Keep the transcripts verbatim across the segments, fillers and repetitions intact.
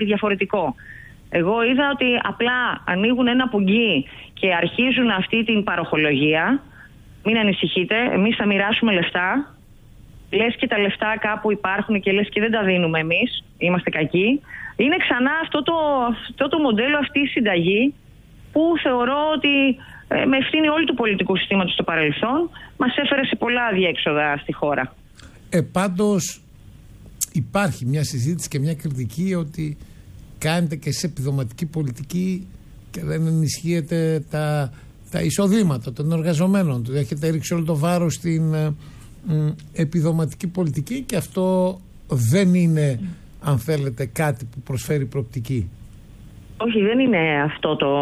κάτι διαφορετικό. Εγώ είδα ότι απλά ανοίγουν ένα πουγγί και αρχίζουν αυτή την παροχολογία. Μην ανησυχείτε, εμείς θα μοιράσουμε λεφτά. Λες και τα λεφτά κάπου υπάρχουν και λες και δεν τα δίνουμε εμείς, είμαστε κακοί. Είναι ξανά αυτό το, αυτό το μοντέλο, αυτή η συνταγή που θεωρώ ότι ε, με ευθύνη όλου του πολιτικού συστήματος στο παρελθόν μας έφερε σε πολλά αδιέξοδα στη χώρα. Ε, πάντως υπάρχει μια συζήτηση και μια κριτική ότι κάνετε και σε επιδοματική πολιτική και δεν ενισχύετε τα, τα εισοδήματα των εργαζομένων. Έχετε ρίξει όλο το βάρος στην ε, ε, επιδοματική πολιτική και αυτό δεν είναι, αν θέλετε, κάτι που προσφέρει προοπτική. Όχι, δεν είναι αυτό το,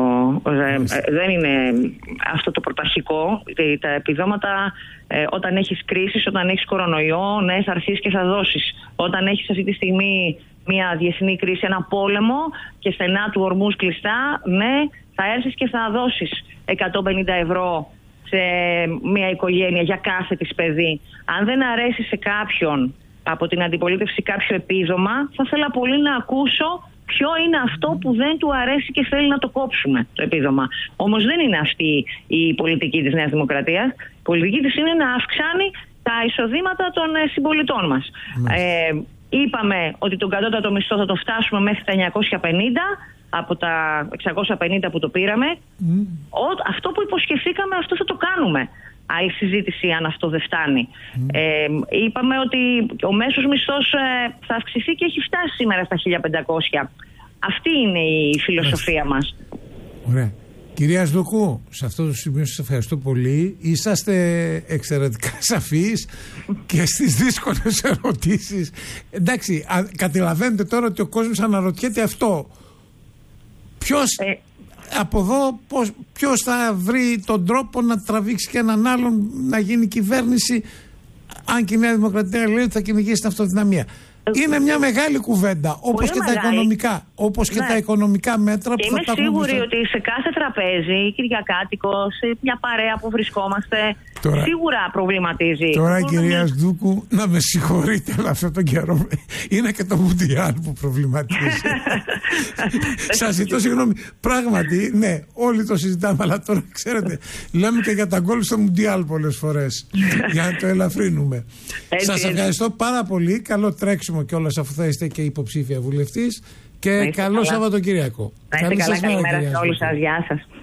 ε, δεν είναι αυτό το πρωταρχικό. Τα επιδόματα, ε, όταν έχεις κρίσεις, όταν έχεις κορονοϊό, ναι, θα έρθεις και θα δώσεις. Όταν έχεις αυτή τη στιγμή μια διεθνή κρίση, ένα πόλεμο και στενά του ορμούς κλειστά, ναι, θα έρθεις και θα δώσεις εκατόν πενήντα ευρώ σε μια οικογένεια για κάθε της παιδί. Αν δεν αρέσει σε κάποιον από την αντιπολίτευση κάποιο επίδομα, θα ήθελα πολύ να ακούσω ποιο είναι αυτό που δεν του αρέσει και θέλει να το κόψουμε το επίδομα. Όμως δεν είναι αυτή η πολιτική της Νέας Δημοκρατίας. Η πολιτική της είναι να αυξάνει τα εισοδήματα των συμπολιτών μας. Ε, είπαμε ότι τον κατώτατο μισθό θα το φτάσουμε μέχρι τα εννιακόσια πενήντα από τα εξακόσια πενήντα που το πήραμε. Mm. Ο, αυτό που υποσχεθήκαμε, αυτό θα το κάνουμε. Άλλη συζήτηση αν αυτό δεν φτάνει. Mm. Ε, είπαμε ότι ο μέσος μισθός ε, θα αυξηθεί και έχει φτάσει σήμερα στα χίλια πεντακόσια. Αυτή είναι η φιλοσοφία μας. Ωραία. Κυρία Σδουκού, σε αυτό το σημείο σας ευχαριστώ πολύ. Είσαστε εξαιρετικά σαφείς και στις δύσκολες ερωτήσεις. Εντάξει, α, καταλαβαίνετε τώρα ότι ο κόσμος αναρωτιέται αυτό. Ποιος... Ε, από εδώ πώς, ποιος θα βρει τον τρόπο να τραβήξει και έναν άλλον να γίνει κυβέρνηση, αν και η Νέα Δημοκρατία λέει ότι θα κυνηγήσει την αυτοδυναμία. Είναι μια μεγάλη κουβέντα, όπως και τα οικονομικά, όπως και ναι. τα οικονομικά μέτρα και που θα τα είμαι σίγουρη ότι σε κάθε τραπέζι, κυριακάτικο, σε μια παρέα που βρισκόμαστε, τώρα, σίγουρα προβληματίζει. Τώρα, Μπορούμε κυρία να... Σδούκου, να με συγχωρείτε, αλλά αυτόν τον καιρό είναι και το Μουντιάλ που προβληματίζει. Σας ζητώ συγγνώμη. Πράγματι, ναι, όλοι το συζητάμε, αλλά τώρα ξέρετε, λέμε και για τα γκολ στο Μουντιάλ πολλές φορές, για να το ελαφρύνουμε. Σας ευχαριστώ πάρα πολύ. Καλό τρέξιμο κιόλας, αφού θα είστε και υποψήφια βουλευτής. Και καλό Σαββατοκύριακο. Να είστε καλά, καλημέρα σε όλους σας. Γεια σας.